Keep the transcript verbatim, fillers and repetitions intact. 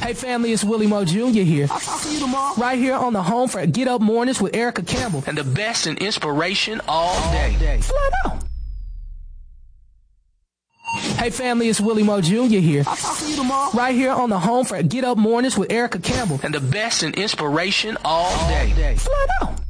Hey family, it's Willie Mo Junior here. I'll talk to you tomorrow. Right here on the home for Get Up Mornings with Erica Campbell. And the best in inspiration all day. Flat out. Hey family, it's Willie Mo Junior here. I'll talk to you tomorrow. Right here on the home for Get Up Mornings with Erica Campbell. And the best in inspiration all day. Flat out.